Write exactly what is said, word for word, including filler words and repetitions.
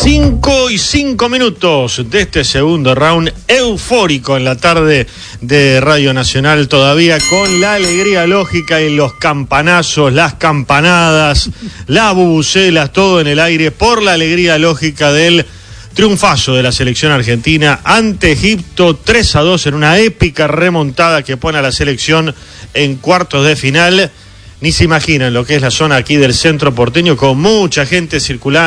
cinco y cinco minutos de este segundo round eufórico en la tarde de Radio Nacional, todavía con la alegría lógica y los campanazos, las campanadas, las bubucelas, todo en el aire por la alegría lógica del triunfazo de la selección argentina ante Egipto, tres a dos en una épica remontada que pone a la selección en cuartos de final. Ni se imaginan lo que es la zona aquí del centro porteño, con mucha gente circulando.